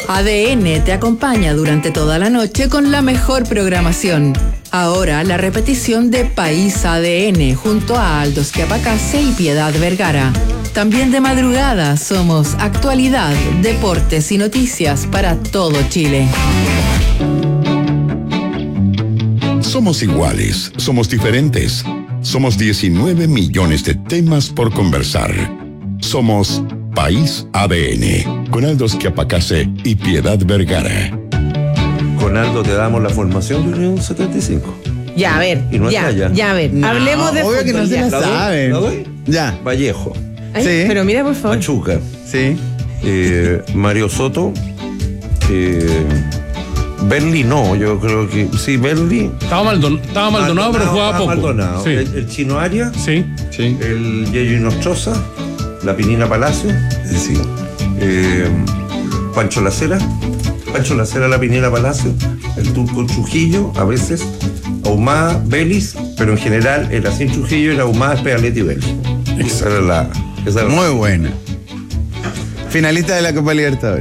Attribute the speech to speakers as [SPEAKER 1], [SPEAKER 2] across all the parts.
[SPEAKER 1] ADN te acompaña durante toda la noche con la mejor programación. Ahora la repetición de País ADN junto a Aldo Schiapacase y Piedad Vergara. También de madrugada somos actualidad, deportes y noticias para todo Chile.
[SPEAKER 2] Somos iguales, somos diferentes. Somos 19 millones de temas por conversar. Somos País ADN, con Aldo Schiapacase y Piedad Vergara.
[SPEAKER 3] Con Aldo te damos la formación de Unión 75.
[SPEAKER 4] Ya, a ver.
[SPEAKER 3] Y no
[SPEAKER 4] ya,
[SPEAKER 3] está
[SPEAKER 4] ya, a ver.
[SPEAKER 5] No,
[SPEAKER 4] hablemos de
[SPEAKER 5] obvio
[SPEAKER 4] fútbol.
[SPEAKER 5] que no se
[SPEAKER 4] Ya.
[SPEAKER 5] la saben.
[SPEAKER 3] ¿La doy?
[SPEAKER 5] Ya.
[SPEAKER 3] Vallejo,
[SPEAKER 4] Ay,
[SPEAKER 5] Sí.
[SPEAKER 4] Pero mira, por favor.
[SPEAKER 3] Machuca,
[SPEAKER 5] Sí.
[SPEAKER 3] Mario Soto, Berli no, yo creo que sí, Berli.
[SPEAKER 6] Estaba Maldonado, pero jugaba poco.
[SPEAKER 3] Maldonado.
[SPEAKER 6] Sí.
[SPEAKER 3] El Chino Arias,
[SPEAKER 6] Sí.
[SPEAKER 5] Sí.
[SPEAKER 3] el Yeyo Inostroza, la Pinina Palacio,
[SPEAKER 5] Sí.
[SPEAKER 3] Pancho Lacera, la Pinina Palacio, el Turco Trujillo, a veces, Ahumada, Vélez, pero en general el Asín Trujillo era Ahumada, Espegaletti y Vélez. Esa era la.
[SPEAKER 5] Muy buena. Finalista de la Copa Libertadores.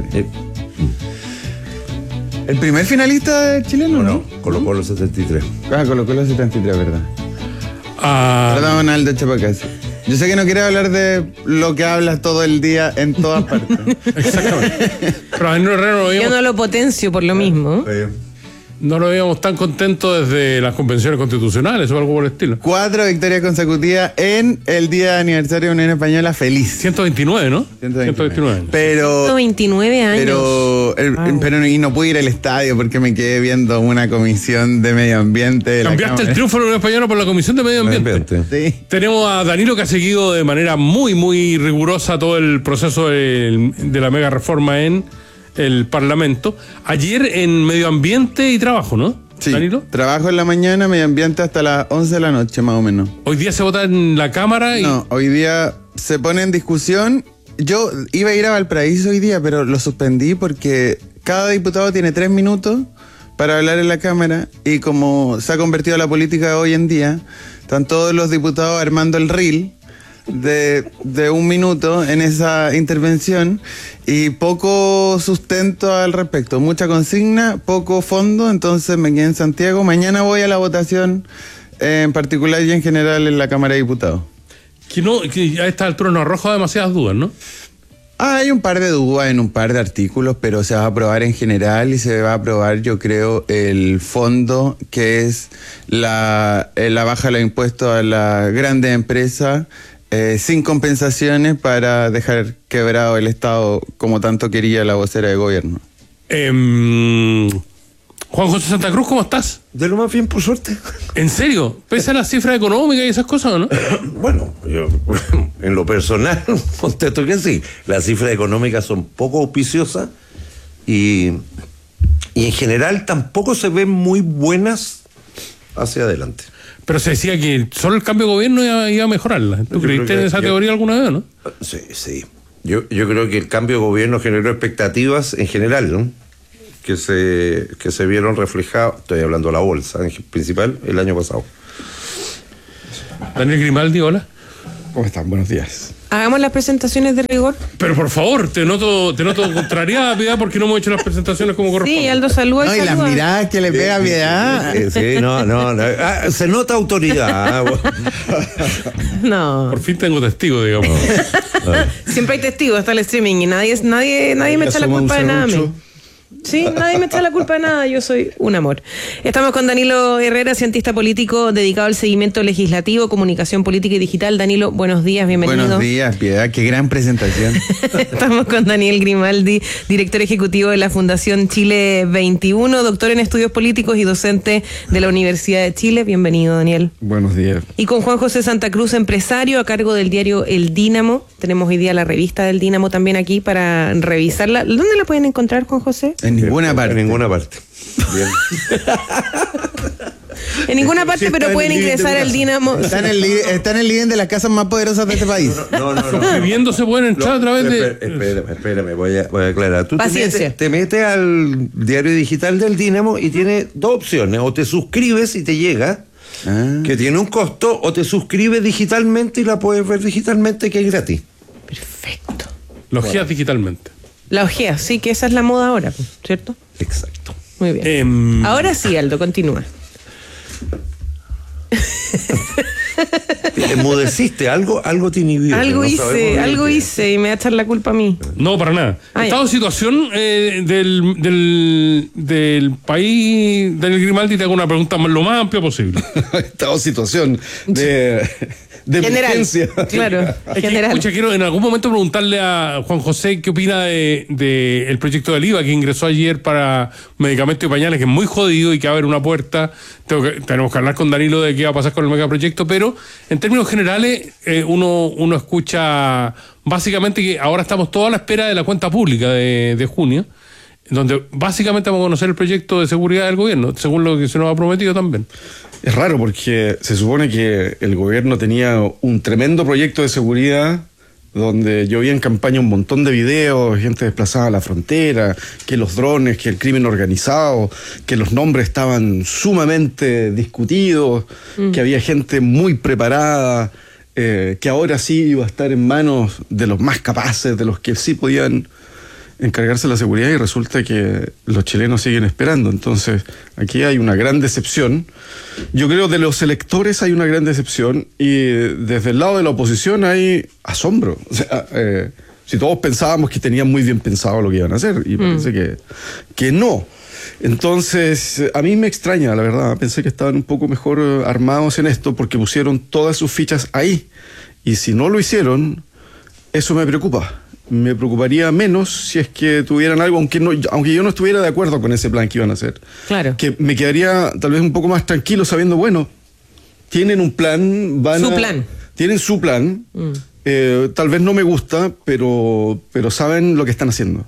[SPEAKER 5] El primer finalista chileno, ¿no?
[SPEAKER 3] Colocó los 73.
[SPEAKER 5] Colocó los 73, ¿verdad?
[SPEAKER 6] Ah,
[SPEAKER 5] Perdón, Aldo Schiapacase. Yo sé que no quieres hablar de lo que hablas todo el día en todas partes.
[SPEAKER 6] exactamente. Pero a Danilo Herrera no lo
[SPEAKER 4] Yo
[SPEAKER 6] veíamos,
[SPEAKER 4] no lo potencio por lo mismo.
[SPEAKER 6] no lo veíamos tan contento desde las convenciones constitucionales o algo por el estilo.
[SPEAKER 5] 4 victorias consecutivas en el día de aniversario de Unión Española. Feliz.
[SPEAKER 6] 129, ¿no?
[SPEAKER 5] 129.
[SPEAKER 6] años.
[SPEAKER 5] Pero
[SPEAKER 4] 129 años.
[SPEAKER 5] pero y no pude ir al estadio porque me quedé viendo una comisión de medio ambiente de la
[SPEAKER 6] Cambiaste el
[SPEAKER 5] Cámara.
[SPEAKER 6] triunfo de la Unión Española por la Comisión de Medio Ambiente.
[SPEAKER 5] Sí.
[SPEAKER 6] Tenemos a Danilo que ha seguido de manera muy, muy rigurosa todo el proceso de la mega reforma en el Parlamento. Ayer en Medio Ambiente y Trabajo, ¿no?
[SPEAKER 5] Sí.
[SPEAKER 6] Danilo.
[SPEAKER 5] Trabajo en la mañana, medio ambiente hasta las 11 de la noche más o menos.
[SPEAKER 6] Hoy día se vota en la Cámara y
[SPEAKER 5] No, hoy día se pone en discusión. Yo iba a ir a Valparaíso hoy día, pero lo suspendí porque cada diputado tiene 3 minutos para hablar en la Cámara y como se ha convertido la política hoy en día, están todos los diputados armando el reel de 1 minuto en esa intervención y poco sustento al respecto, mucha consigna, poco fondo, entonces me quedé en Santiago. Mañana voy a la votación en particular y en general en la Cámara de Diputados.
[SPEAKER 6] que a esta altura nos arroja demasiadas dudas, ¿no?
[SPEAKER 5] Hay un par de dudas en un par de artículos, pero se va a aprobar en general y se va a aprobar, yo creo, el fondo, que es la baja de los impuestos a las grandes empresas, sin compensaciones para dejar quebrado el Estado como tanto quería la vocera de gobierno.
[SPEAKER 6] Juan José Santa Cruz, ¿cómo estás?
[SPEAKER 3] De lo más bien, por suerte.
[SPEAKER 6] ¿En serio? ¿Pese a las cifras económicas y esas cosas o no?
[SPEAKER 3] Bueno, yo en lo personal contesto que sí. Las cifras económicas son poco auspiciosas y en general tampoco se ven muy buenas hacia adelante.
[SPEAKER 6] Pero se decía que solo el cambio de gobierno iba a mejorarla. ¿Tú creíste en esa teoría alguna vez o no?
[SPEAKER 3] Sí, sí. Yo creo que el cambio de gobierno generó expectativas en general, ¿no? Que se vieron reflejadas, estoy hablando de la bolsa en principal, el año pasado.
[SPEAKER 6] Daniel Grimaldi, hola.
[SPEAKER 5] ¿Cómo están? Buenos días.
[SPEAKER 4] Hagamos las presentaciones de rigor.
[SPEAKER 6] Pero por favor, te noto contrariada, Piedad, porque no hemos hecho las presentaciones como corresponde.
[SPEAKER 4] Sí, Aldo, saluda
[SPEAKER 5] No,
[SPEAKER 4] y
[SPEAKER 5] y las
[SPEAKER 4] saluda.
[SPEAKER 5] miradas que le pega a Piedad.
[SPEAKER 3] Sí, no. Se nota autoridad.
[SPEAKER 4] No.
[SPEAKER 6] Por fin tengo testigo, digamos.
[SPEAKER 4] Siempre hay testigos, está el streaming y nadie me echa la culpa de nada a mí. Sí, nadie me echa la culpa de nada, yo soy un amor. Estamos con Danilo Herrera, cientista político dedicado al seguimiento legislativo, comunicación política y digital. Danilo, buenos días, bienvenido.
[SPEAKER 5] Buenos días, Piedad, qué gran presentación.
[SPEAKER 4] Estamos con Daniel Grimaldi, director ejecutivo de la Fundación Chile 21, doctor en estudios políticos y docente de la Universidad de Chile. Bienvenido, Daniel.
[SPEAKER 5] Buenos días.
[SPEAKER 4] Y con Juan José Santa Cruz, empresario a cargo del diario El Dínamo. Tenemos hoy día la revista del Dínamo también aquí para revisarla. ¿Dónde la pueden encontrar, Juan José?
[SPEAKER 5] En ninguna parte.
[SPEAKER 3] En ninguna parte. Bien.
[SPEAKER 4] En ninguna parte,
[SPEAKER 5] Sí,
[SPEAKER 4] pero
[SPEAKER 5] está
[SPEAKER 4] pueden
[SPEAKER 5] en el living
[SPEAKER 4] ingresar
[SPEAKER 5] de mi
[SPEAKER 4] al
[SPEAKER 5] casa.
[SPEAKER 4] Dínamo.
[SPEAKER 5] Está en el living de las casas más poderosas de este país.
[SPEAKER 3] No.
[SPEAKER 6] Viviendo se pueden entrar a través de...
[SPEAKER 3] Espérame, voy a aclarar. Tú
[SPEAKER 4] Paciencia.
[SPEAKER 3] te metes al diario digital del Dínamo y tiene 2 opciones. O te suscribes y te llega, que tiene un costo, o te suscribes digitalmente y la puedes ver digitalmente, que es gratis.
[SPEAKER 4] Perfecto.
[SPEAKER 6] Los guías digitalmente.
[SPEAKER 4] La ojea, sí, que esa es la moda ahora, ¿cierto?
[SPEAKER 3] Exacto.
[SPEAKER 4] Muy bien. Ahora sí, Aldo, continúa.
[SPEAKER 3] Emudeciste, algo te inhibió.
[SPEAKER 4] Algo hice y me va a echar la culpa a mí.
[SPEAKER 6] No, para nada. Estado de situación del país, Daniel Grimaldi, te hago una pregunta lo más amplia posible.
[SPEAKER 7] Estado de situación de
[SPEAKER 4] general,
[SPEAKER 7] emergencia.
[SPEAKER 4] claro, general.
[SPEAKER 6] Escucha, quiero en algún momento preguntarle a Juan José qué opina de el proyecto del IVA que ingresó ayer para medicamentos y pañales, que es muy jodido y que abre una puerta. Tenemos que hablar con Danilo de qué va a pasar con el megaproyecto, pero en términos generales uno escucha básicamente que ahora estamos todos a la espera de la cuenta pública de junio, donde básicamente vamos a conocer el proyecto de seguridad del gobierno, según lo que se nos ha prometido también.
[SPEAKER 7] Es raro porque se supone que el gobierno tenía un tremendo proyecto de seguridad donde yo vi en campaña un montón de videos, gente desplazada a la frontera, que los drones, que el crimen organizado, que los nombres estaban sumamente discutidos, que había gente muy preparada, que ahora sí iba a estar en manos de los más capaces, de los que sí podían encargarse de la seguridad, y resulta que los chilenos siguen esperando. Entonces aquí hay una gran decepción. Yo creo que de los electores hay una gran decepción, y desde el lado de la oposición hay asombro. O sea, si todos pensábamos que tenían muy bien pensado lo que iban a hacer, y parece que no. Entonces a mí me extraña, la verdad. Pensé que estaban un poco mejor armados en esto, porque pusieron todas sus fichas ahí, y si no lo hicieron, eso me preocupa. Me preocuparía menos si es que tuvieran algo, aunque yo no estuviera de acuerdo con ese plan que iban a hacer.
[SPEAKER 4] Claro.
[SPEAKER 7] Que me quedaría tal vez un poco más tranquilo sabiendo, bueno, tienen un plan, tienen su plan, tal vez no me gusta, pero saben lo que están haciendo.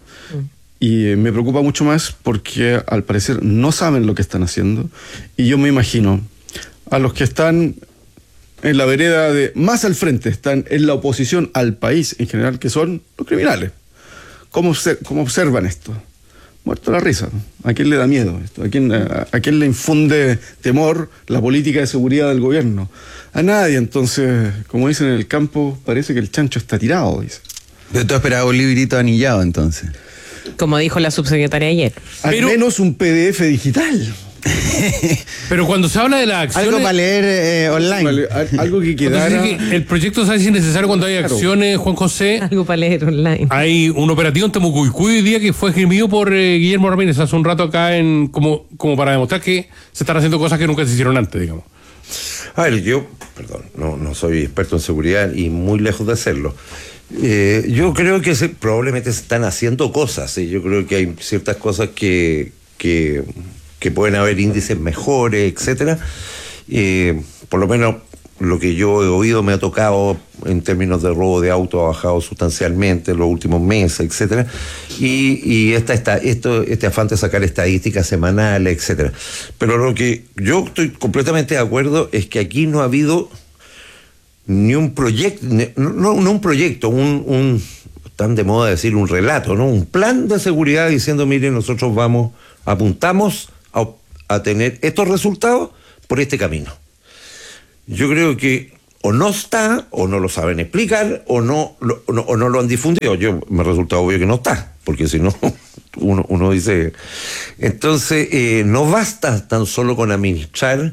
[SPEAKER 7] Y me preocupa mucho más porque al parecer no saben lo que están haciendo, y yo me imagino a los que están en la vereda de más al frente, están en la oposición al país en general, que son los criminales. ¿Cómo observan esto? Muerto la risa, ¿no? ¿A quién le da miedo esto? ¿A quién le infunde temor la política de seguridad del gobierno? A nadie. Entonces, como dicen en el campo, parece que el chancho está tirado, dice.
[SPEAKER 5] Pero tú esperabas un librito anillado, entonces.
[SPEAKER 4] Como dijo la subsecretaria ayer.
[SPEAKER 7] Al menos un PDF digital.
[SPEAKER 6] Pero cuando se habla de las acciones,
[SPEAKER 5] algo para leer online.
[SPEAKER 7] Algo que quedara.
[SPEAKER 6] El proyecto sabe si es necesario cuando hay acciones, Juan José.
[SPEAKER 4] Algo para leer online.
[SPEAKER 6] Hay un operativo en Temucuicui hoy día que fue esgrimido por Guillermo Ramírez hace un rato acá como para demostrar que se están haciendo cosas que nunca se hicieron antes, digamos.
[SPEAKER 3] A ver, yo, perdón, no soy experto en seguridad y muy lejos de serlo. Yo creo que probablemente se están haciendo cosas. Yo creo que hay ciertas cosas que pueden haber índices mejores, etcétera. Por lo menos lo que yo he oído me ha tocado en términos de robo de auto, ha bajado sustancialmente en los últimos meses, etcétera. Y este afán de sacar estadísticas semanales, etcétera. Pero lo que yo estoy completamente de acuerdo es que aquí no ha habido ni un proyecto, no un proyecto, tan de moda decir un relato, ¿no? Un plan de seguridad diciendo, miren, nosotros apuntamos a tener estos resultados por este camino. Yo creo que o no está, o no lo saben explicar, o no lo han difundido. Me resulta obvio que no está, porque si no, uno dice. Entonces, no basta tan solo con administrar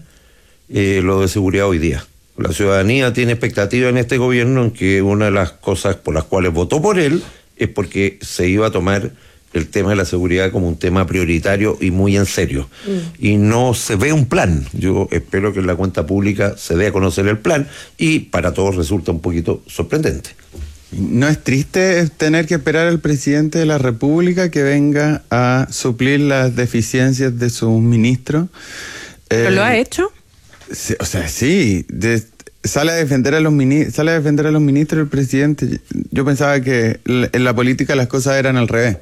[SPEAKER 3] lo de seguridad hoy día. La ciudadanía tiene expectativa en este gobierno en que una de las cosas por las cuales votó por él es porque se iba a tomar el tema de la seguridad como un tema prioritario y muy en serio. Y no se ve un plan. Yo espero que en la cuenta pública se dé a conocer el plan, y para todos resulta un poquito sorprendente.
[SPEAKER 5] ¿No es triste tener que esperar al presidente de la República que venga a suplir las deficiencias de sus ministros?
[SPEAKER 4] ¿Pero lo ha hecho?
[SPEAKER 5] Sí, o sea, sí. Sale a defender a los ministros el presidente. Yo pensaba que en la política las cosas eran al revés.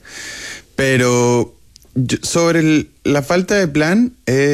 [SPEAKER 5] Pero sobre la falta de plan,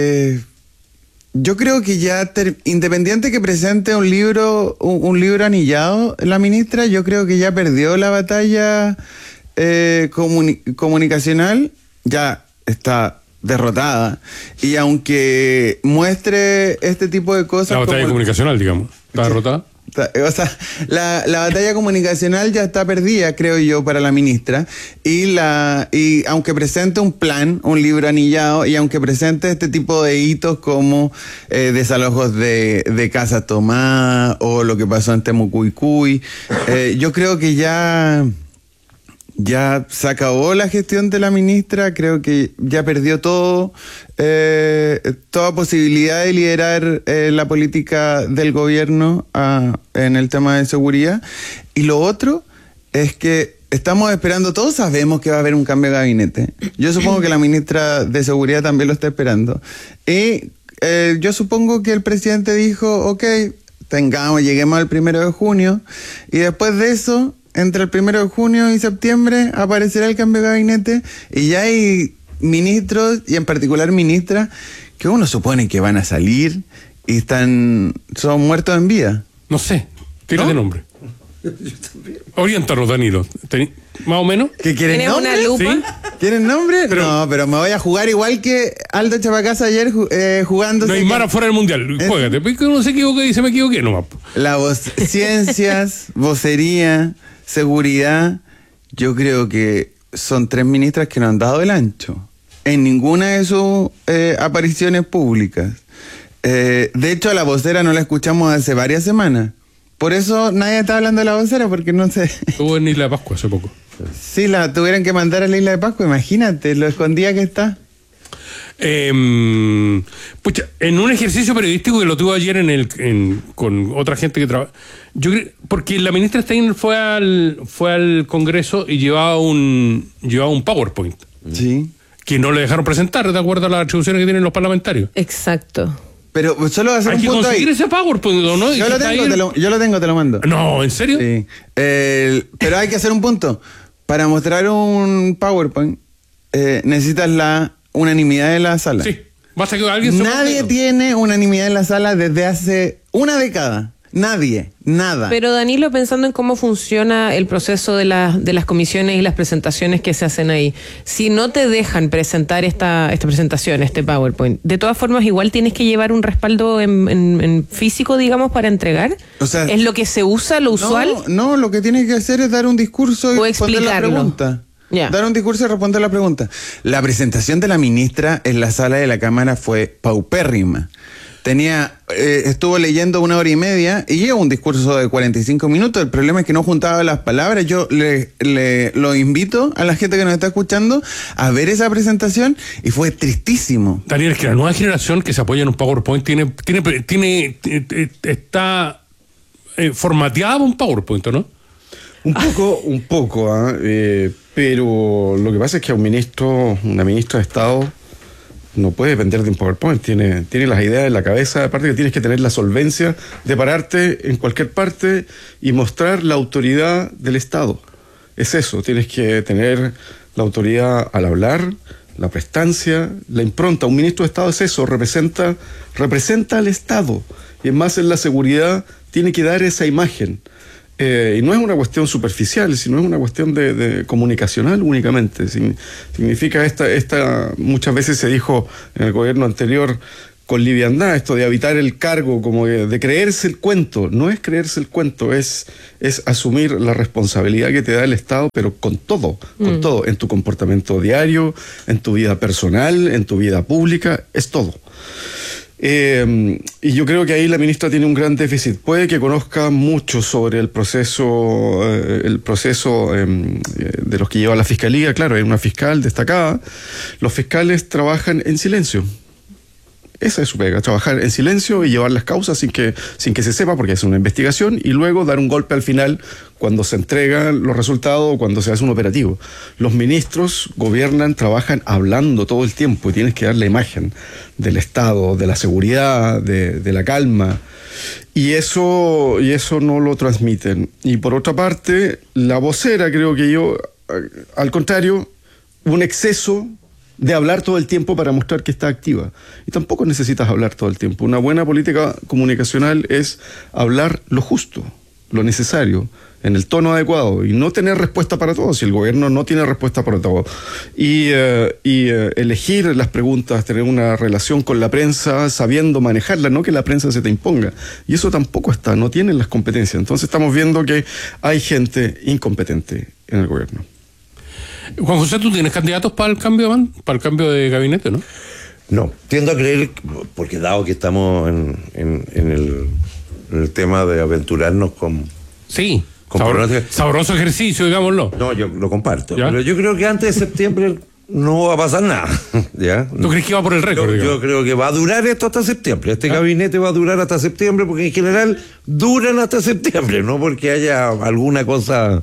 [SPEAKER 5] yo creo que ya, independiente que presente un libro anillado, la ministra, yo creo que ya perdió la batalla comunicacional, ya está derrotada. Y aunque muestre este tipo de cosas...
[SPEAKER 6] La batalla comunicacional, digamos. ¿Está derrotada?
[SPEAKER 5] O sea, la batalla comunicacional ya está perdida, creo yo, para la ministra. Y aunque presente un plan, un libro anillado, y aunque presente este tipo de hitos como desalojos de casas tomadas o lo que pasó en Temucuicui, yo creo que ya se acabó la gestión de la ministra. Creo que ya perdió toda posibilidad de liderar la política del gobierno en el tema de seguridad. Y lo otro es que estamos esperando, todos sabemos que va a haber un cambio de gabinete. Yo supongo que la ministra de Seguridad también lo está esperando. Y yo supongo que el presidente dijo, ok, lleguemos al 1 de junio, y después de eso, entre el 1 de junio y septiembre, aparecerá el cambio de gabinete, y ya hay ministros, y en particular ministras, que uno supone que van a salir y son muertos en vida.
[SPEAKER 6] No sé, tírate nombre. Oriéntanos, Danilo. ¿Más o menos?
[SPEAKER 5] ¿Qué quieren
[SPEAKER 4] ¿Tienes
[SPEAKER 5] nombre?
[SPEAKER 4] una lupa?
[SPEAKER 6] ¿Sí?
[SPEAKER 5] ¿Quieren nombre? No, pero me voy a jugar igual que Aldo Chapacasa ayer jugando.
[SPEAKER 6] Neymar afuera del mundial. Juégate. Porque uno se equivoca y dice me equivoqué nomás.
[SPEAKER 5] Ciencias, vocería, seguridad. Yo creo que son 3 ministras que no han dado el ancho en ninguna de sus apariciones públicas. De hecho, a la vocera no la escuchamos hace varias semanas. Por eso nadie está hablando de la vocera, porque no sé.
[SPEAKER 6] Estuvo en Isla de Pascua hace poco.
[SPEAKER 5] Sí, la tuvieron que mandar a la Isla de Pascua, imagínate, lo escondida que está.
[SPEAKER 6] Pucha, en un ejercicio periodístico que lo tuvo ayer con otra gente que trabaja, yo creo, porque la ministra Steiner fue al Congreso y llevaba un PowerPoint.
[SPEAKER 5] Sí.
[SPEAKER 6] Que no le dejaron presentar, de acuerdo a las atribuciones que tienen los parlamentarios.
[SPEAKER 4] Exacto.
[SPEAKER 5] Pero solo va a hacer un punto ahí.
[SPEAKER 6] Hay que conseguir ese PowerPoint, ¿no?
[SPEAKER 5] Yo lo tengo, te lo mando.
[SPEAKER 6] No, ¿en serio?
[SPEAKER 5] Sí. Pero hay que hacer un punto. Para mostrar un PowerPoint, necesitas la unanimidad de la sala.
[SPEAKER 6] Sí. Basta que alguien
[SPEAKER 5] Nadie tiene unanimidad en la sala desde hace una década. Nadie, nada.
[SPEAKER 4] Pero Danilo, pensando en cómo funciona el proceso de las comisiones y las presentaciones que se hacen ahí, si no te dejan presentar esta presentación, este PowerPoint, de todas formas igual tienes que llevar un respaldo en físico, digamos, para entregar. O sea, ¿es lo que se usa, lo usual?
[SPEAKER 5] No, lo que tienes que hacer es dar un discurso y responder la pregunta. Dar un discurso y responder la pregunta. La presentación de la ministra en la sala de la Cámara fue paupérrima. Estuvo leyendo 1 hora y media y lleva un discurso de 45 minutos. El problema es que no juntaba las palabras. Yo lo invito a la gente que nos está escuchando a ver esa presentación y fue tristísimo.
[SPEAKER 6] Daniel, es que la nueva generación que se apoya en un PowerPoint está formateada por un PowerPoint, ¿no?
[SPEAKER 7] Un poco, pero lo que pasa es que una ministra de Estado no puede depender de un PowerPoint, tiene las ideas en la cabeza, aparte que tienes que tener la solvencia de pararte en cualquier parte y mostrar la autoridad del Estado. Es eso, tienes que tener la autoridad al hablar, la prestancia, la impronta. Un ministro de Estado es eso, representa al Estado, y es más, en la seguridad tiene que dar esa imagen. Y no es una cuestión superficial, sino es una cuestión de comunicacional únicamente. Significa muchas veces se dijo en el gobierno anterior con liviandad, esto de habitar el cargo, como de creerse el cuento. No es creerse el cuento, es asumir la responsabilidad que te da el Estado, pero con todo, en tu comportamiento diario, en tu vida personal, en tu vida pública, es todo. Y yo creo que ahí la ministra tiene un gran déficit. Puede que conozca mucho sobre el proceso de los que lleva la fiscalía. Claro, hay una fiscal destacada. Los fiscales trabajan en silencio. Esa es su pega, trabajar en silencio y llevar las causas sin que se sepa, porque es una investigación, y luego dar un golpe al final cuando se entregan los resultados o cuando se hace un operativo. Los ministros gobiernan, trabajan hablando todo el tiempo y tienes que dar la imagen del Estado, de la seguridad, de la calma. Y eso no lo transmiten. Y por otra parte, la vocera, creo que al contrario, un exceso de hablar todo el tiempo para mostrar que está activa. Y tampoco necesitas hablar todo el tiempo. Una buena política comunicacional es hablar lo justo. lo necesario, en el tono adecuado, y no tener respuesta para todo, si el gobierno no tiene respuesta para todo. Y elegir las preguntas, tener una relación con la prensa, sabiendo manejarla, no que la prensa se te imponga. Y eso tampoco está, no tienen las competencias. Entonces estamos viendo que hay gente incompetente en el gobierno.
[SPEAKER 6] Juan José, ¿tú tienes candidatos para el cambio de gabinete, no?
[SPEAKER 3] No, tiendo a creer, porque dado que estamos en el tema de aventurarnos con...
[SPEAKER 6] Sí. Sabroso ejercicio, digámoslo.
[SPEAKER 3] No, yo lo comparto.
[SPEAKER 6] ¿Ya?
[SPEAKER 3] Pero yo creo que antes de septiembre no va a pasar nada. ¿Ya?
[SPEAKER 6] ¿Tú crees que va por el récord?
[SPEAKER 3] Yo creo que va a durar esto hasta septiembre. Este gabinete va a durar hasta septiembre, porque en general duran hasta septiembre, no porque haya alguna cosa.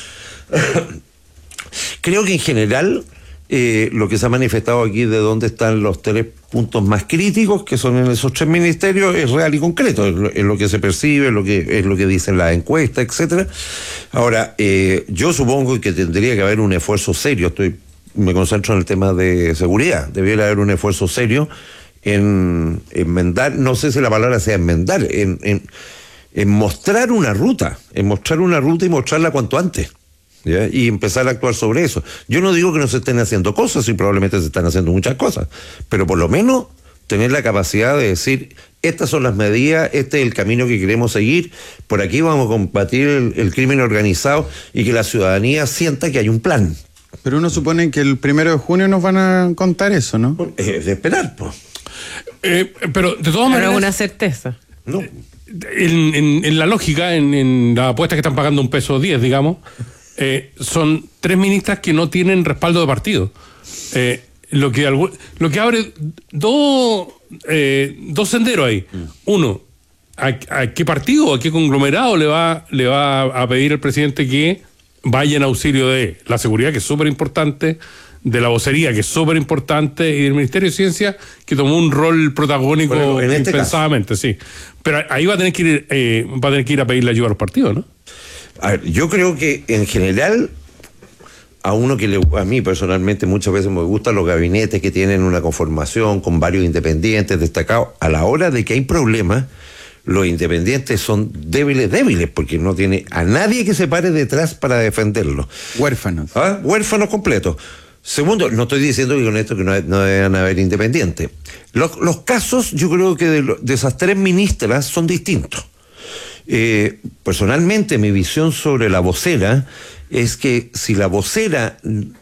[SPEAKER 3] Creo que en general lo que se ha manifestado aquí de dónde están los 3 puntos más críticos, que son en esos 3 ministerios, es real y concreto, es lo que se percibe, es lo que dicen las encuestas, etcétera. Ahora, yo supongo que tendría que haber un esfuerzo serio, me concentro en el tema de seguridad, debiera haber un esfuerzo serio en enmendar, no sé si la palabra sea enmendar, en mostrar una ruta, y mostrarla cuanto antes. ¿Ya? Y empezar a actuar sobre eso. Yo no digo que no se estén haciendo cosas, y probablemente se están haciendo muchas cosas, pero por lo menos tener la capacidad de decir, estas son las medidas, este es el camino que queremos seguir, por aquí vamos a combatir el crimen organizado, y que la ciudadanía sienta que hay un plan.
[SPEAKER 5] Pero uno supone que el 1 de junio nos van a contar eso, ¿no?
[SPEAKER 3] Es de esperar, pues.
[SPEAKER 6] Pero de todas maneras...
[SPEAKER 4] No es una certeza.
[SPEAKER 3] No.
[SPEAKER 6] En la lógica, en la apuesta que están pagando $1.10, digamos, son 3 ministras que no tienen respaldo de partido. Lo que abre dos senderos ahí. Uno, ¿a qué partido o a qué conglomerado le va a pedir el presidente que vaya en auxilio de la seguridad, que es súper importante, de la vocería, que es súper importante, y del Ministerio de Ciencia, que tomó un rol protagónico impensadamente, sí. Pero ahí va a tener que ir a pedirle ayuda a los partidos, ¿no?
[SPEAKER 3] A ver, yo creo que en general a mí personalmente muchas veces me gustan los gabinetes que tienen una conformación con varios independientes destacados. A la hora de que hay problemas, los independientes son débiles, porque no tiene a nadie que se pare detrás para defenderlos.
[SPEAKER 5] Huérfanos.
[SPEAKER 3] Huérfanos completos. Segundo, no estoy diciendo que con esto que no deben haber independientes. Los casos, yo creo que de esas 3 ministras son distintos. Personalmente, mi visión sobre la vocera es que si la vocera,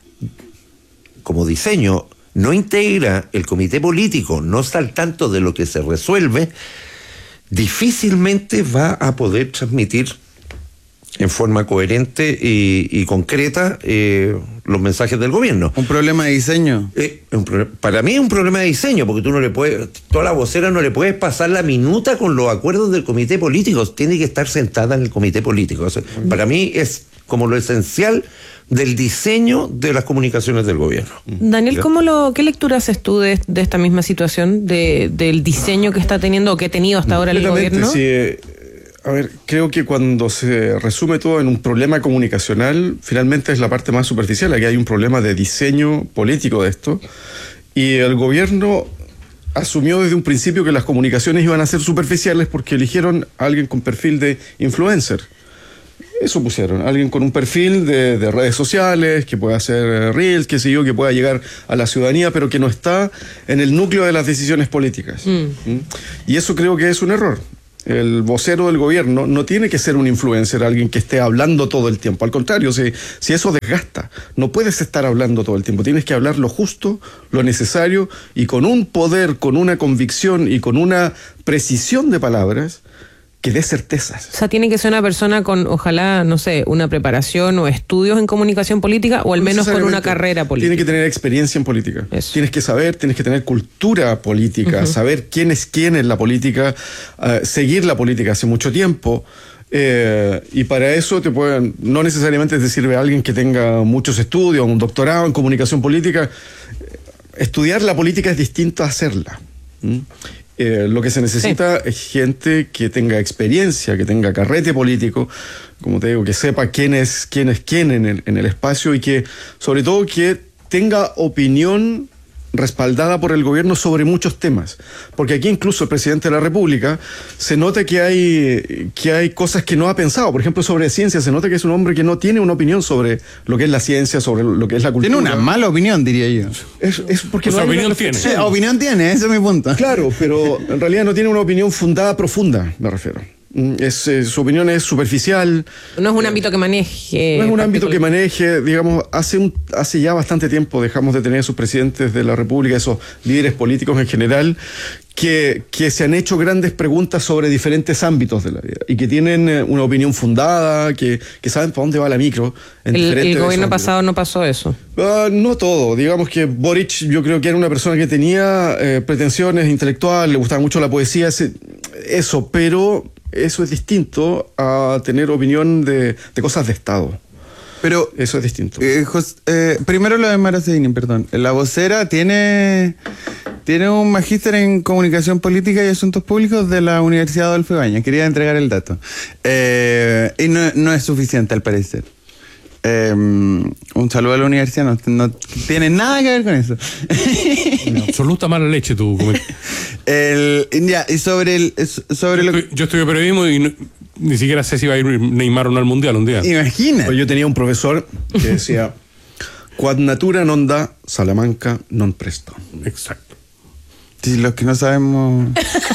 [SPEAKER 3] como diseño, no integra el comité político, no está al tanto de lo que se resuelve, difícilmente va a poder transmitir en forma coherente y concreta los mensajes del gobierno.
[SPEAKER 5] ¿Un problema de diseño?
[SPEAKER 3] Para mí es un problema de diseño, porque tú no le puedes, toda la vocera no le puedes pasar la minuta con los acuerdos del comité político, tiene que estar sentada en el comité político. O sea, para mí es como lo esencial del diseño de las comunicaciones del gobierno.
[SPEAKER 4] Daniel, ¿qué lectura haces tú de esta misma situación, del diseño que está teniendo o que ha tenido hasta ahora el gobierno?
[SPEAKER 7] Sí, a ver, creo que cuando se resume todo en un problema comunicacional, finalmente es la parte más superficial. Aquí hay un problema de diseño político de esto, y el gobierno asumió desde un principio que las comunicaciones iban a ser superficiales porque eligieron a alguien con perfil de influencer. Eso pusieron, alguien con un perfil de redes sociales, que pueda hacer reels, qué sé yo, que pueda llegar a la ciudadanía, pero que no está en el núcleo de las decisiones políticas. Y eso creo que es un error. El vocero del gobierno no tiene que ser un influencer, alguien que esté hablando todo el tiempo. Al contrario, si eso desgasta, no puedes estar hablando todo el tiempo. Tienes que hablar lo justo, lo necesario, y con un poder, con una convicción y con una precisión de palabras que dé certezas.
[SPEAKER 4] O sea, tiene que ser una persona con, ojalá, no sé, una preparación o estudios en comunicación política, o al menos con una carrera política.
[SPEAKER 7] Tiene que tener experiencia en política.
[SPEAKER 4] Eso.
[SPEAKER 7] Tienes que saber, tienes que tener cultura política, saber quién es quién en la política, seguir la política hace mucho tiempo. Y para eso no necesariamente te sirve alguien que tenga muchos estudios, un doctorado en comunicación política. Estudiar la política es distinto a hacerla. Lo que se necesita es gente que tenga experiencia, que tenga carrete político, como te digo, que sepa quién es quién en el espacio, y que, sobre todo, que tenga opinión respaldada por el gobierno sobre muchos temas. Porque aquí incluso el presidente de la República se nota que hay cosas que no ha pensado. Por ejemplo, sobre ciencia, se nota que es un hombre que no tiene una opinión sobre lo que es la ciencia, sobre lo que es la cultura.
[SPEAKER 5] Tiene una mala opinión, diría yo.
[SPEAKER 7] Es porque
[SPEAKER 6] no hay opinión tiene.
[SPEAKER 5] Sí, opinión tiene, ese es mi punto.
[SPEAKER 7] Claro, pero en realidad no tiene una opinión fundada, profunda, me refiero. Su opinión es superficial.
[SPEAKER 4] No es un ámbito que maneje.
[SPEAKER 7] No es un ámbito que maneje, digamos, hace ya bastante tiempo dejamos de tener esos presidentes de la República, esos líderes políticos en general, que se han hecho grandes preguntas sobre diferentes ámbitos de la vida y que tienen una opinión fundada, que saben para dónde va la micro.
[SPEAKER 4] El gobierno pasado no pasó eso.
[SPEAKER 7] No todo. Digamos que Boric, yo creo que era una persona que tenía pretensiones intelectuales, le gustaba mucho la poesía, eso, pero eso es distinto a tener opinión de cosas de Estado.
[SPEAKER 5] Pero
[SPEAKER 7] eso es distinto.
[SPEAKER 5] Primero lo de Mara Seguín, perdón. La vocera tiene un magíster en comunicación política y asuntos públicos de la Universidad Adolfo Ibáñez. Quería entregar el dato. Y no es suficiente, al parecer. Un saludo a la universidad, no tiene nada que ver con eso.
[SPEAKER 6] Absoluta mala leche tu comentario.
[SPEAKER 5] Y sobre
[SPEAKER 6] yo estudié periodismo y ni siquiera sé si va a ir Neymar o no al Mundial un día.
[SPEAKER 5] Imagina.
[SPEAKER 7] Pues yo tenía un profesor que decía quad natura non da, Salamanca non presto.
[SPEAKER 6] Exacto.
[SPEAKER 5] Si los que no sabemos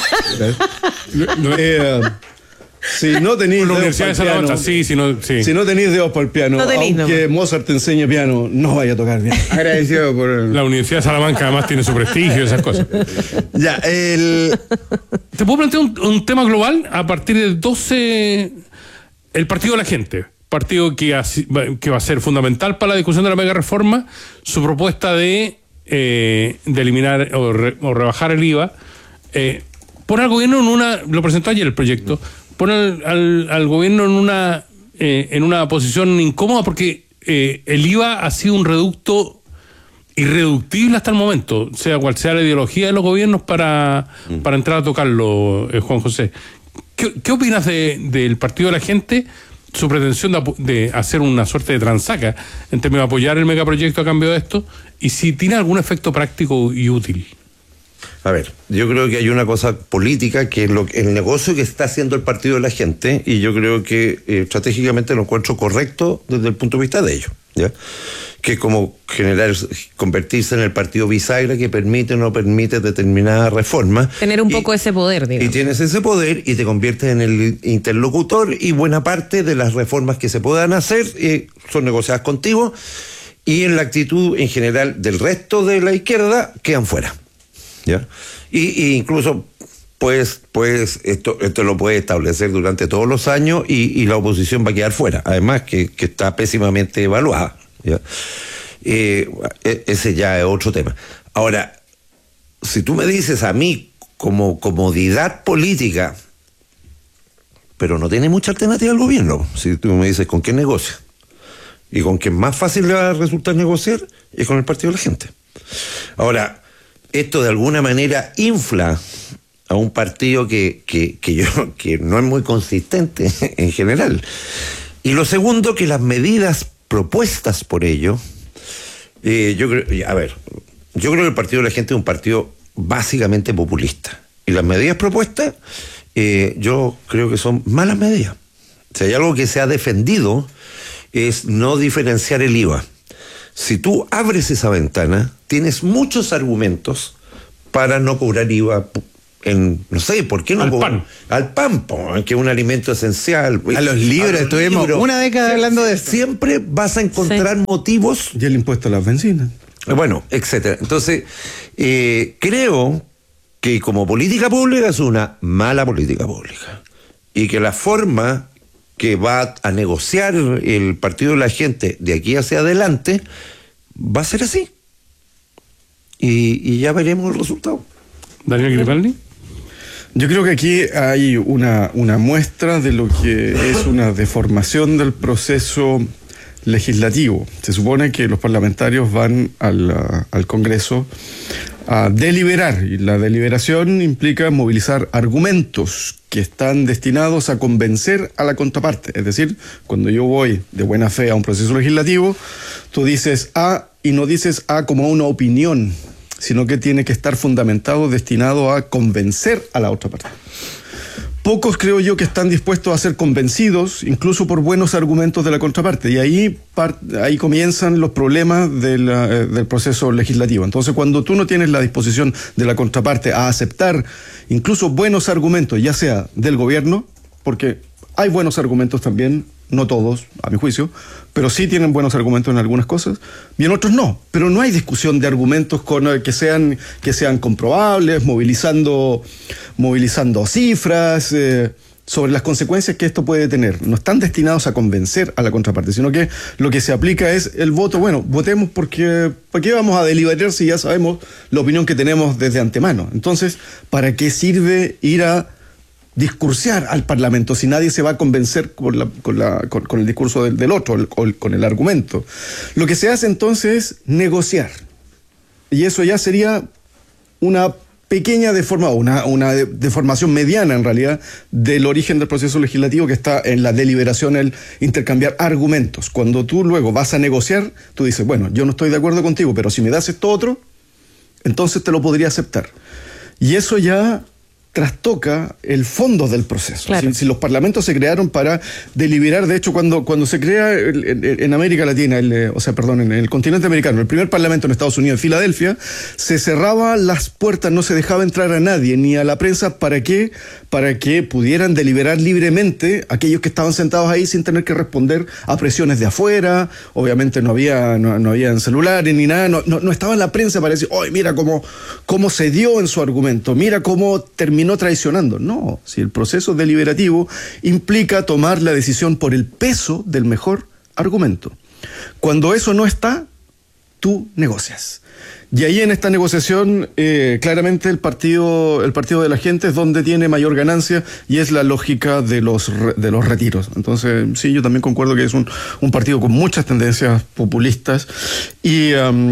[SPEAKER 7] si no tenéis
[SPEAKER 6] la Universidad de Salamanca, sí.
[SPEAKER 7] Si no tenéis dedos para el piano, aunque Mozart te enseñe piano, no vaya a tocar bien.
[SPEAKER 5] Agradecido por
[SPEAKER 6] la Universidad de Salamanca además tiene su prestigio y esas cosas.
[SPEAKER 5] Ya,
[SPEAKER 6] ¿Te puedo plantear un tema global? A partir del 12, el Partido de la Gente, partido que va a ser fundamental para la discusión de la mega reforma, su propuesta de eliminar o rebajar el IVA, pone al gobierno lo presentó ayer el proyecto, pone al gobierno en una posición incómoda porque el IVA ha sido un reducto irreductible hasta el momento, sea cual sea la ideología de los gobiernos para entrar a tocarlo, Juan José. ¿Qué opinas del Partido de la Gente, su pretensión de hacer una suerte de transaca en términos de apoyar el megaproyecto a cambio de esto, y si tiene algún efecto práctico y útil?
[SPEAKER 3] A ver, yo creo que hay una cosa política que es el negocio que está haciendo el Partido de la Gente, y yo creo que estratégicamente lo encuentro correcto desde el punto de vista de ellos, ¿ya? Que es como convertirse en el partido bisagra que permite o no permite determinada reforma.
[SPEAKER 4] Tener un poco ese poder, digamos.
[SPEAKER 3] Y tienes ese poder y te conviertes en el interlocutor, y buena parte de las reformas que se puedan hacer son negociadas contigo, y en la actitud en general del resto de la izquierda quedan fuera. ¿Ya? Y incluso pues esto lo puede establecer durante todos los años, y la oposición va a quedar fuera, además que está pésimamente evaluada, ¿ya? Ese ya es otro tema. Ahora, si tú me dices a mí como comodidad política, pero no tiene mucha alternativa al gobierno, si tú me dices con qué negocia, y con quien más fácil le va a resultar negociar es con el Partido de la Gente. Ahora, esto de alguna manera infla a un partido que no es muy consistente en general. Y lo segundo, que las medidas propuestas por ello, yo creo que el Partido de la Gente es un partido básicamente populista. Y las medidas propuestas, yo creo que son malas medidas. Si hay algo que se ha defendido, es no diferenciar el IVA. Si tú abres esa ventana, tienes muchos argumentos para no cobrar IVA no sé, ¿por qué no? Al pan, que es un alimento esencial.
[SPEAKER 5] A los libros, estuvimos una década hablando de eso.
[SPEAKER 3] Siempre vas a encontrar motivos.
[SPEAKER 7] Y el impuesto a las bencinas.
[SPEAKER 3] Bueno, etcétera. Entonces, creo que como política pública es una mala política pública. Y que la forma que va a negociar el Partido de la Gente de aquí hacia adelante va a ser así, y ya veremos el resultado.
[SPEAKER 6] Daniel Grimaldi.
[SPEAKER 7] Yo creo que aquí hay una muestra de lo que es una deformación del proceso legislativo. Se supone que los parlamentarios van al Congreso a deliberar, y la deliberación implica movilizar argumentos que están destinados a convencer a la contraparte. Es decir, cuando yo voy de buena fe a un proceso legislativo, tú dices A y no dices A como una opinión. sino que tiene que estar fundamentado, destinado a convencer a la otra parte. Pocos creo yo que están dispuestos a ser convencidos, incluso por buenos argumentos de la contraparte, y ahí comienzan los problemas del proceso legislativo. Entonces, cuando tú no tienes la disposición de la contraparte a aceptar incluso buenos argumentos, ya sea del gobierno, porque hay buenos argumentos también, no todos, a mi juicio, pero sí tienen buenos argumentos en algunas cosas, y en otros no. Pero no hay discusión de argumentos que sean comprobables, movilizando cifras sobre las consecuencias que esto puede tener. No están destinados a convencer a la contraparte, sino que lo que se aplica es el voto. Bueno, votemos porque ¿para qué vamos a deliberar si ya sabemos la opinión que tenemos desde antemano? Entonces, ¿para qué sirve ir a discursear al Parlamento si nadie se va a convencer con el discurso del otro, con el argumento? Lo que se hace entonces es negociar, y eso ya sería una pequeña una deformación mediana en realidad del origen del proceso legislativo, que está en la deliberación, el intercambiar argumentos. Cuando tú luego vas a negociar, tú dices, bueno, yo no estoy de acuerdo contigo, pero si me das esto otro, entonces te lo podría aceptar. Y eso ya trastoca el fondo del proceso.
[SPEAKER 4] Claro.
[SPEAKER 7] Si los parlamentos se crearon para deliberar, de hecho, cuando se crea en América Latina, en el continente americano, el primer parlamento en Estados Unidos, en Filadelfia, se cerraba las puertas, no se dejaba entrar a nadie, ni a la prensa. ¿Para qué? Para que pudieran deliberar libremente aquellos que estaban sentados ahí sin tener que responder a presiones de afuera. Obviamente no había celulares ni nada, no estaba la prensa para decir, ¡ay, mira cómo se dio en su argumento! ¡Mira cómo terminó traicionando! No, si el proceso deliberativo implica tomar la decisión por el peso del mejor argumento. Cuando eso no está, tú negocias. Y ahí en esta negociación, claramente el partido de la gente es donde tiene mayor ganancia, y es la lógica de los retiros. Entonces, sí, yo también concuerdo que es un partido con muchas tendencias populistas, y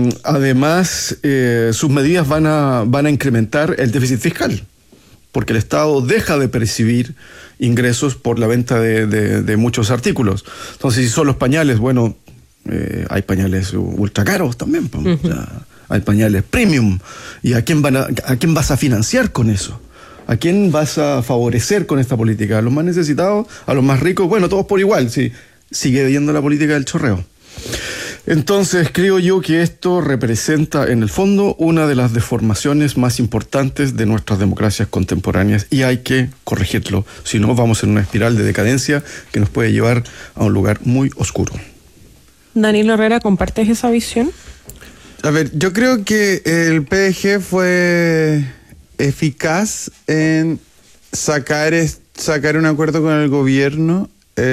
[SPEAKER 7] además sus medidas van a incrementar el déficit fiscal, porque el Estado deja de percibir ingresos por la venta de muchos artículos. Entonces, si son los pañales, bueno, hay pañales ultra caros también. Uh-huh. O sea, hay pañales premium. ¿Y a quién vas a financiar con eso? ¿A quién vas a favorecer con esta política? ¿A los más necesitados? ¿A los más ricos? Bueno, todos por igual. Sí, sigue viendo la política del chorreo. Entonces, creo yo que esto representa, en el fondo, una de las deformaciones más importantes de nuestras democracias contemporáneas, y hay que corregirlo. Si no, vamos en una espiral de decadencia que nos puede llevar a un lugar muy oscuro.
[SPEAKER 4] Danilo Herrera, ¿compartes esa visión?
[SPEAKER 5] A ver, yo creo que el PDG fue eficaz en sacar un acuerdo con el gobierno,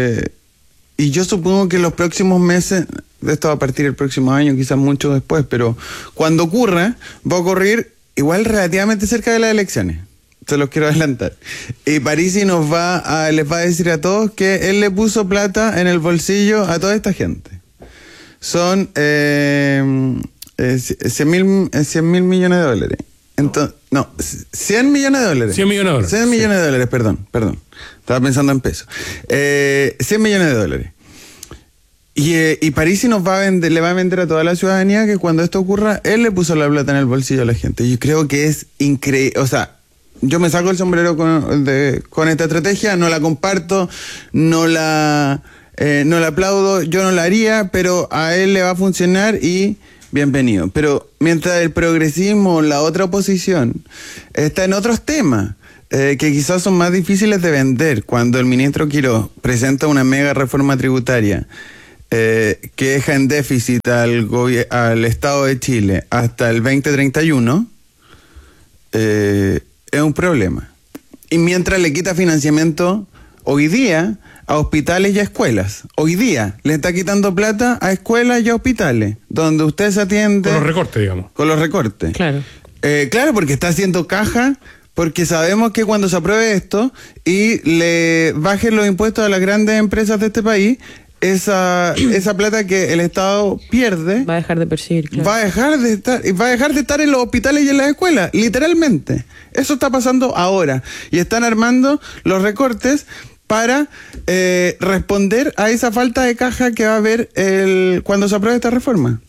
[SPEAKER 5] y yo supongo que en los próximos meses, esto va a partir el próximo año, quizás mucho después, pero cuando ocurra, va a ocurrir igual relativamente cerca de las elecciones. Se los quiero adelantar. Y Parisi les va a decir a todos que él le puso plata en el bolsillo a toda esta gente. Son 100 mil millones de dólares. Entonces, no, 100 millones de dólares.
[SPEAKER 6] 100 millones de dólares.
[SPEAKER 5] 100 millones de dólares, perdón. Estaba pensando en pesos. 100 millones de dólares. Y Parisi le va a vender a toda la ciudadanía que cuando esto ocurra, él le puso la plata en el bolsillo a la gente. Yo creo que es increíble. O sea, yo me saco el sombrero con esta estrategia, no la comparto, no la aplaudo, yo no la haría, pero a él le va a funcionar y bienvenido. Pero mientras el progresismo, la otra oposición, está en otros temas que quizás son más difíciles de vender. Cuando el ministro Quirós presenta una mega reforma tributaria que deja en déficit al Estado de Chile hasta el 2031, es un problema. Y mientras le quita financiamiento hoy día a hospitales y a escuelas. Hoy día le está quitando plata a escuelas y a hospitales, donde usted se atiende...
[SPEAKER 6] Con los recortes, digamos.
[SPEAKER 5] Con los recortes.
[SPEAKER 4] Claro.
[SPEAKER 5] Claro, porque está haciendo caja, porque sabemos que cuando se apruebe esto y le bajen los impuestos a las grandes empresas de este país, esa plata que el Estado pierde...
[SPEAKER 4] Va a dejar de percibir, claro.
[SPEAKER 5] Va a dejar de estar en los hospitales y en las escuelas, literalmente. Eso está pasando ahora. Y están armando los recortes para responder a esa falta de caja que va a haber cuando se apruebe esta reforma.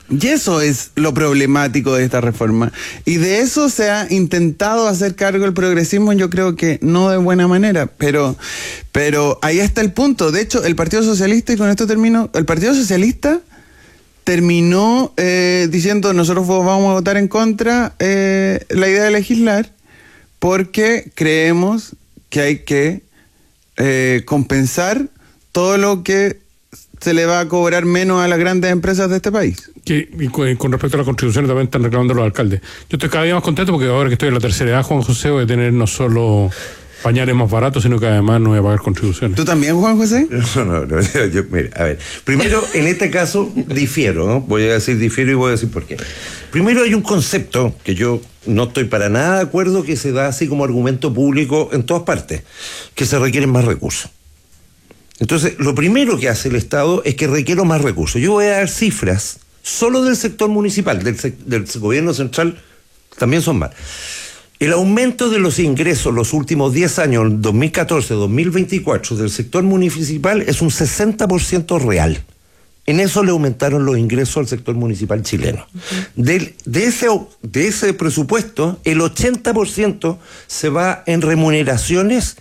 [SPEAKER 5] Y eso es lo problemático de esta reforma. Y de eso se ha intentado hacer cargo el progresismo, yo creo que no de buena manera, pero ahí está el punto. De hecho, el Partido Socialista, y con esto termino, el Partido Socialista terminó diciendo nosotros vamos a votar en contra la idea de legislar porque creemos que hay que compensar todo lo que se le va a cobrar menos a las grandes empresas de este país.
[SPEAKER 6] Y con respecto a las contribuciones también están reclamando los alcaldes. Yo estoy cada día más contento porque ahora que estoy en la tercera edad, Juan José, voy a tener no solo pañales más baratos, sino que además no voy a pagar contribuciones.
[SPEAKER 5] ¿Tú también, Juan José?
[SPEAKER 3] No, mira, a ver. Primero, en este caso, difiero, ¿no? Voy a decir difiero y voy a decir por qué. Primero, hay un concepto que yo no estoy para nada de acuerdo, que se da así como argumento público en todas partes, que se requieren más recursos. Entonces, lo primero que hace el Estado es que requiere más recursos. Yo voy a dar cifras solo del sector municipal, del gobierno central también son mal. El aumento de los ingresos los últimos 10 años, 2014-2024, del sector municipal es un 60% real. En eso le aumentaron los ingresos al sector municipal chileno. De ese presupuesto, el 80% se va en remuneraciones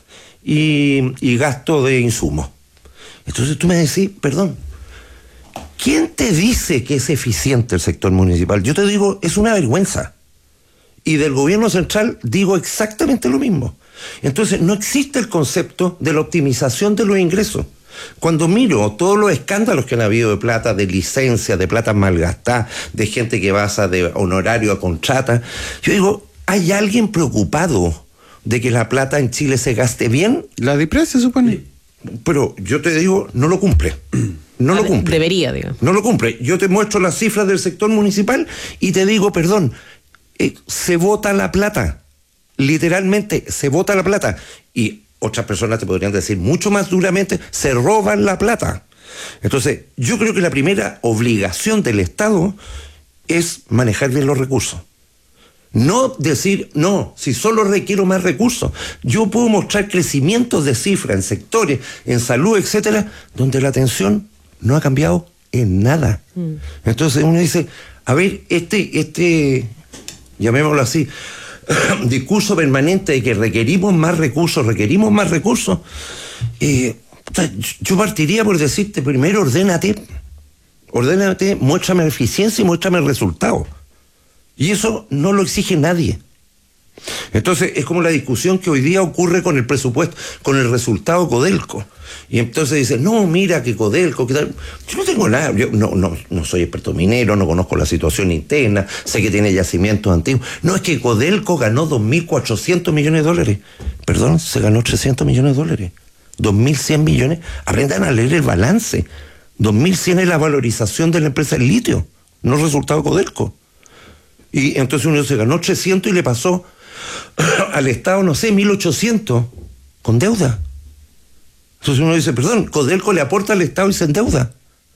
[SPEAKER 3] y gasto de insumos. Entonces tú me decís, perdón, ¿quién te dice que es eficiente el sector municipal? Yo te digo, es una vergüenza. Y del gobierno central digo exactamente lo mismo. Entonces no existe el concepto de la optimización de los ingresos. Cuando miro todos los escándalos que han habido de plata, de licencia, de plata malgastada, de gente que pasa de honorario a contrata, yo digo, ¿hay alguien preocupado de que la plata en Chile se gaste bien?
[SPEAKER 5] La DIPRES se supone.
[SPEAKER 3] Pero yo te digo, no lo cumple. No lo cumple.
[SPEAKER 4] Debería, digamos.
[SPEAKER 3] No lo cumple. Yo te muestro las cifras del sector municipal y te digo, perdón, se vota la plata. Literalmente, se vota la plata. Y otras personas te podrían decir mucho más duramente, se roban la plata. Entonces, yo creo que la primera obligación del Estado es manejar bien los recursos. No decir, no, si solo requiero más recursos. Yo puedo mostrar crecimientos de cifras en sectores, en salud, etcétera, donde la atención no ha cambiado en nada. Entonces uno dice, a ver, llamémoslo así, discurso permanente de que requerimos más recursos, yo partiría por decirte, primero ordénate, muéstrame la eficiencia y muéstrame el resultado. Y eso no lo exige nadie. Entonces es como la discusión que hoy día ocurre con el presupuesto, con el resultado Codelco. Y entonces dicen, no, mira que Codelco, ¿qué tal? Yo no tengo nada, yo no soy experto minero, no conozco la situación interna, sé que tiene yacimientos antiguos. No, es que Codelco ganó 2.400 millones de dólares. Perdón, se ganó 300 millones de dólares. 2.100 millones. Aprendan a leer el balance. 2.100 es la valorización de la empresa del litio, no el resultado Codelco. Y entonces uno se ganó 300 y le pasó al Estado, no sé, 1.800 con deuda. Entonces uno dice, perdón, Codelco le aporta al Estado y se endeuda.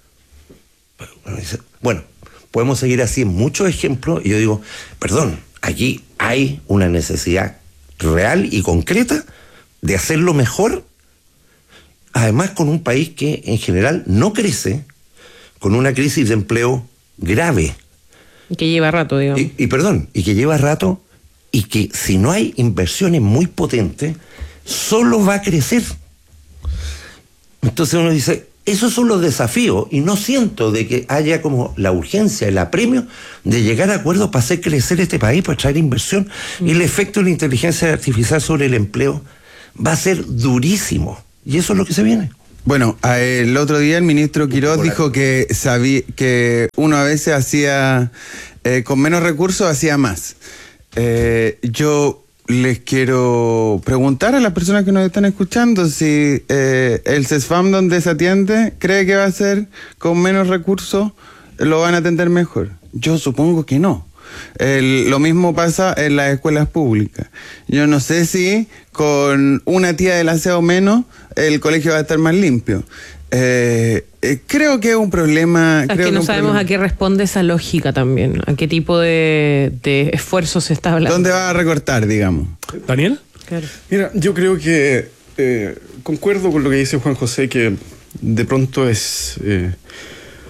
[SPEAKER 3] Bueno, podemos seguir así en muchos ejemplos. Y yo digo, perdón, aquí hay una necesidad real y concreta de hacerlo mejor. Además, con un país que en general no crece, con una crisis de empleo grave.
[SPEAKER 4] Que lleva rato, digamos.
[SPEAKER 3] Y que lleva rato, y que si no hay inversiones muy potentes, solo va a crecer. Entonces uno dice, esos son los desafíos, y no siento de que haya como la urgencia, el apremio de llegar a acuerdos para hacer crecer este país, para traer inversión. Y el efecto de la inteligencia artificial sobre el empleo va a ser durísimo. Y eso es lo que se viene.
[SPEAKER 5] Bueno, el otro día el ministro Quiroz dijo que uno a veces hacía, con menos recursos, hacía más. Yo les quiero preguntar a las personas que nos están escuchando si el CESFAM donde se atiende cree que va a ser con menos recursos, lo van a atender mejor. Yo supongo que no. Lo mismo pasa en las escuelas públicas. Yo no sé si con una tía del aseo menos el colegio va a estar más limpio. Creo que es un problema.
[SPEAKER 4] Es que no sabemos a qué responde esa lógica también, a qué tipo de esfuerzo se está hablando.
[SPEAKER 5] ¿Dónde va a recortar, digamos?
[SPEAKER 6] ¿Daniel?
[SPEAKER 7] Claro. Mira, yo creo que concuerdo con lo que dice Juan José, que de pronto es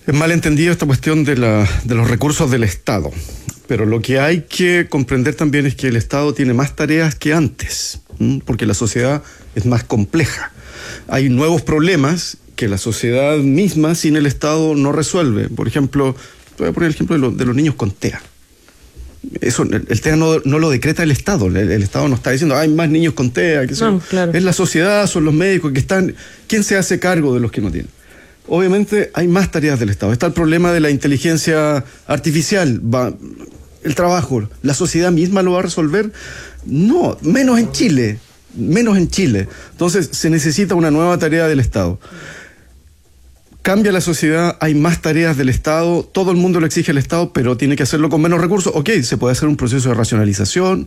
[SPEAKER 7] Es malentendido esta cuestión de los recursos del Estado. Pero lo que hay que comprender también es que el Estado tiene más tareas que antes, porque la sociedad es más compleja. Hay nuevos problemas que la sociedad misma sin el Estado no resuelve. Por ejemplo, te voy a poner el ejemplo de los niños con TEA. Eso, el TEA no lo decreta el Estado. El Estado no está diciendo hay más niños con TEA.
[SPEAKER 4] Claro.
[SPEAKER 7] Es la sociedad, son los médicos que están. ¿Quién se hace cargo de los que no tienen? Obviamente hay más tareas del Estado. Está el problema de la inteligencia artificial. El trabajo, ¿la sociedad misma lo va a resolver? No, menos en Chile. Entonces se necesita una nueva tarea del Estado. Cambia la sociedad, hay más tareas del Estado, todo el mundo lo exige al Estado, pero tiene que hacerlo con menos recursos. Ok, se puede hacer un proceso de racionalización,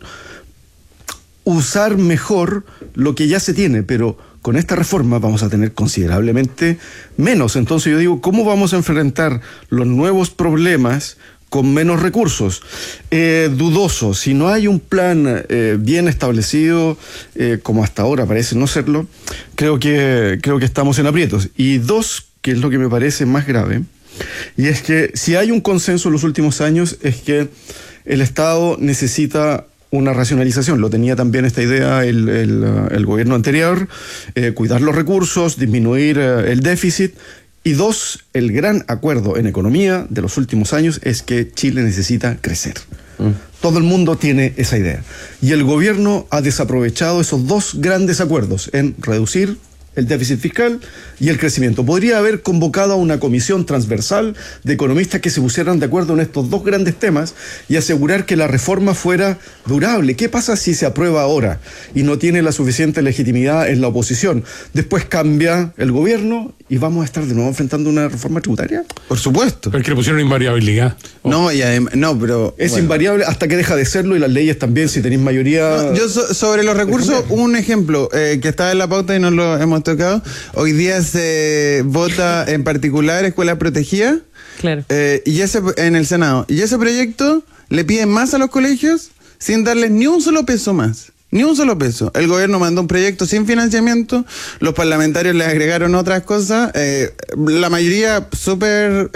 [SPEAKER 7] usar mejor lo que ya se tiene, pero con esta reforma vamos a tener considerablemente menos. Entonces yo digo, ¿cómo vamos a enfrentar los nuevos problemas con menos recursos? Dudoso. Si no hay un plan bien establecido, como hasta ahora parece no serlo, creo que estamos en aprietos. Y dos, que es lo que me parece más grave, y es que si hay un consenso en los últimos años, es que el Estado necesita una racionalización. Lo tenía también esta idea el gobierno anterior, cuidar los recursos, disminuir el déficit. Y dos, el gran acuerdo en economía de los últimos años es que Chile necesita crecer. Todo el mundo tiene esa idea. Y el gobierno ha desaprovechado esos dos grandes acuerdos en reducir el déficit fiscal y el crecimiento. Podría haber convocado a una comisión transversal de economistas que se pusieran de acuerdo en estos dos grandes temas y asegurar que la reforma fuera durable. ¿Qué pasa si se aprueba ahora y no tiene la suficiente legitimidad en la oposición? Después cambia el gobierno y vamos a estar de nuevo enfrentando una reforma tributaria.
[SPEAKER 5] Por supuesto.
[SPEAKER 6] Pero es que le pusieron invariabilidad.
[SPEAKER 5] No, y además, no, pero
[SPEAKER 7] Es
[SPEAKER 5] bueno.
[SPEAKER 7] invariable hasta que deja de serlo, y las leyes también, si tenéis mayoría.
[SPEAKER 5] No, yo sobre los recursos, un ejemplo que está en la pauta y no lo hemos tocado. Hoy día se vota en particular escuela protegida.
[SPEAKER 4] Claro.
[SPEAKER 5] Y en el Senado. Y ese proyecto le piden más a los colegios sin darles ni un solo peso más. Ni un solo peso. El gobierno mandó un proyecto sin financiamiento, los parlamentarios le agregaron otras cosas, la mayoría súper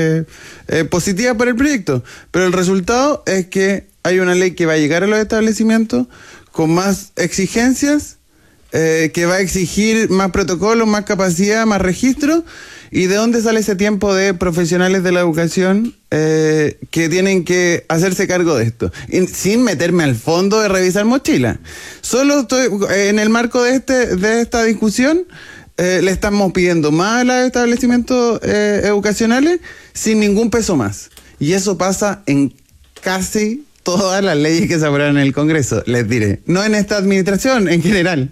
[SPEAKER 5] positiva por el proyecto, pero el resultado es que hay una ley que va a llegar a los establecimientos con más exigencias, que va a exigir más protocolos, más capacidad, más registro. ¿Y de dónde sale ese tiempo de profesionales de la educación que tienen que hacerse cargo de esto? Y sin meterme al fondo de revisar mochila. Solo estoy en el marco de esta discusión, le estamos pidiendo más a los establecimientos educacionales sin ningún peso más. Y eso pasa en casi todas las leyes que se aprueban en el Congreso, les diré. No en esta administración, en general.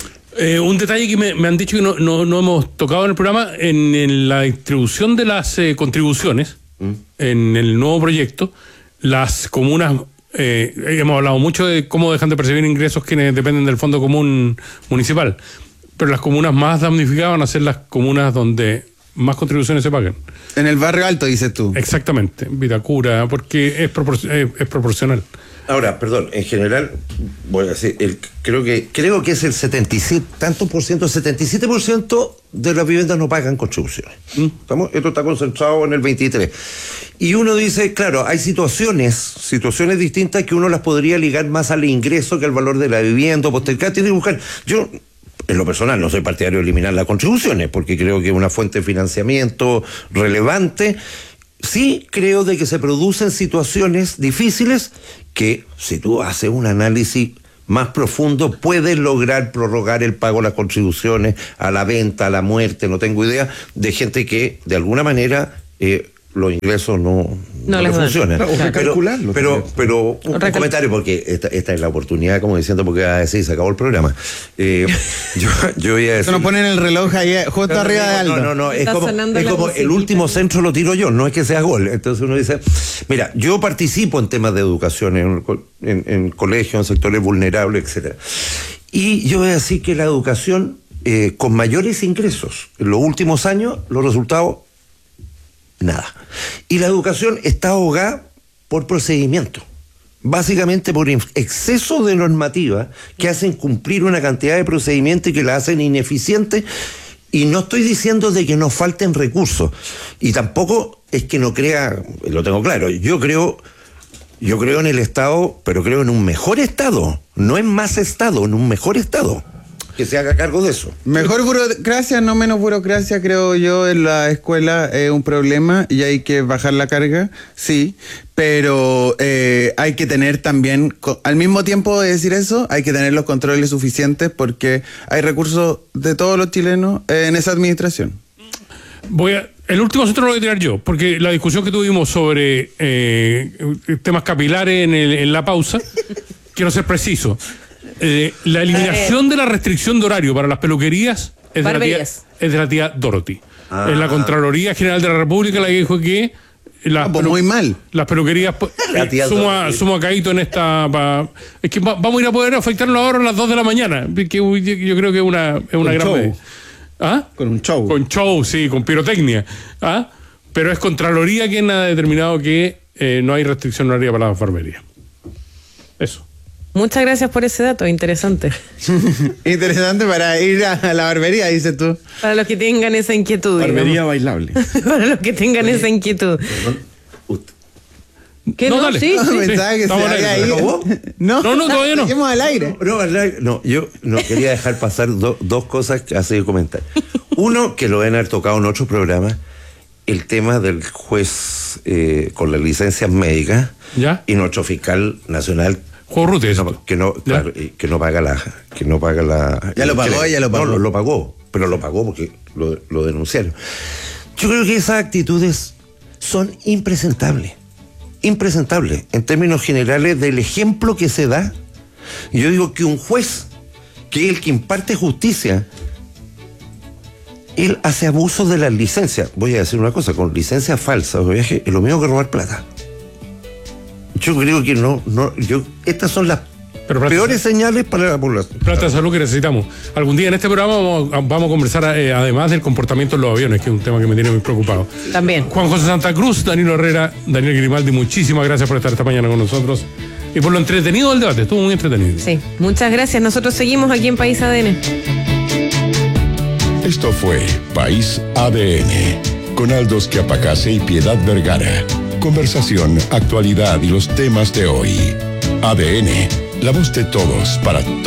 [SPEAKER 6] Un detalle que me han dicho que no hemos tocado en el programa, en la distribución de las contribuciones, en el nuevo proyecto, las comunas, hemos hablado mucho de cómo dejan de percibir ingresos quienes dependen del Fondo Común Municipal, pero las comunas más damnificadas van a ser las comunas donde más contribuciones se paguen.
[SPEAKER 5] En el barrio alto, dices tú.
[SPEAKER 6] Exactamente, Vitacura, porque es proporcional.
[SPEAKER 3] Ahora, perdón, en general, voy a decir, creo que es el 77% de las viviendas no pagan contribuciones. Esto está concentrado en el 23%. Y uno dice, claro, hay situaciones distintas que uno las podría ligar más al ingreso que al valor de la vivienda, postergar, tiene que buscar. Yo, en lo personal, no soy partidario de eliminar las contribuciones, porque creo que es una fuente de financiamiento relevante. Sí creo de que se producen situaciones difíciles que, si tú haces un análisis más profundo, puedes lograr prorrogar el pago de las contribuciones a la venta, a la muerte, no tengo idea, de gente que de alguna manera los ingresos no le funcionan.
[SPEAKER 7] Claro, o recalcularlo.
[SPEAKER 3] Pero un comentario, porque esta es la oportunidad, como diciendo, porque va a decir, se acabó el programa. Yo voy a decir.
[SPEAKER 5] Se nos ponen el reloj ahí justo arriba de Aldo.
[SPEAKER 3] No, es como el último centro lo tiro yo, no es que sea gol. Entonces uno dice, mira, yo participo en temas de educación, en colegios, en sectores vulnerables, etcétera. Y yo voy a decir que la educación, con mayores ingresos en los últimos años, los resultados, nada. Y la educación está ahogada por procedimientos, básicamente por exceso de normativa que hacen cumplir una cantidad de procedimientos y que la hacen ineficiente. Y no estoy diciendo de que nos falten recursos. Y tampoco es que no crea, lo tengo claro, yo creo en el Estado, pero creo en un mejor Estado, no en más Estado, en un mejor Estado, que se haga cargo de eso.
[SPEAKER 5] Mejor burocracia, no menos burocracia, creo yo, en la escuela es un problema y hay que bajar la carga, sí, pero hay que tener también, al mismo tiempo de decir eso, hay que tener los controles suficientes porque hay recursos de todos los chilenos en esa administración.
[SPEAKER 6] El último centro lo voy a tirar yo, porque la discusión que tuvimos sobre temas capilares en la pausa, quiero ser preciso. La eliminación de la restricción de horario para las peluquerías es de la tía Dorothy. Es la Contraloría General de la República la que dijo que
[SPEAKER 5] muy mal.
[SPEAKER 6] Las peluquerías sumo a Caíto en esta es que vamos a ir a poder afectarlo ahora a las 2 de la mañana, que yo creo que es una gran medida. ¿Ah?
[SPEAKER 7] Con un show.
[SPEAKER 6] Con show, sí, con pirotecnia. ¿Ah? Pero es Contraloría quien ha determinado que no hay restricción horaria para las barberías. Eso.
[SPEAKER 4] Muchas gracias por ese dato, interesante.
[SPEAKER 5] Interesante para ir a la barbería, dices tú.
[SPEAKER 4] Para los que tengan esa inquietud.
[SPEAKER 7] Barbería bailable.
[SPEAKER 4] Para los que tengan esa inquietud. ¿Qué no?
[SPEAKER 6] Dale.
[SPEAKER 4] Sí.
[SPEAKER 5] Pensaba que se había ido. No,
[SPEAKER 6] todavía no.
[SPEAKER 5] Seguimos al aire.
[SPEAKER 3] No, yo no quería dejar pasar dos cosas que hace comentar. Uno, que lo deben haber tocado en otros programas, el tema del juez con las licencias médicas.
[SPEAKER 6] ¿Ya?
[SPEAKER 3] Y nuestro fiscal nacional que no paga la
[SPEAKER 5] ya lo pagó.
[SPEAKER 3] No, lo pagó, pero lo pagó porque lo denunciaron. Yo creo que esas actitudes son impresentables en términos generales del ejemplo que se da. Y yo digo que un juez, que es el que imparte justicia, él hace abuso de las licencias. Voy a decir una cosa, con licencias falsas de viaje es lo mismo que robar plata. Yo creo que estas son las peores señales para la población.
[SPEAKER 6] Plata de salud que necesitamos. Algún día en este programa vamos a conversar además del comportamiento en los aviones, que es un tema que me tiene muy preocupado.
[SPEAKER 4] También.
[SPEAKER 6] Juan José Santa Cruz, Danilo Herrera, Daniel Grimaldi, muchísimas gracias por estar esta mañana con nosotros y por lo entretenido del debate. Estuvo muy entretenido.
[SPEAKER 4] Sí, muchas gracias. Nosotros seguimos aquí en País ADN.
[SPEAKER 2] Esto fue País ADN, con Aldo Schiapacase y Piedad Vergara. Conversación, actualidad y los temas de hoy. ADN, la voz de todos para todos.